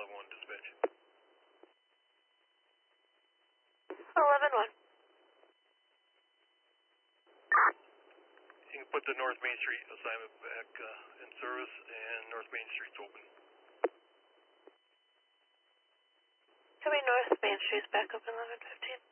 11-1 dispatch. 11-1. You can put the North Main Street assignment back in service, and North Main Street's open. Tell me North Main Street's back up 11-15.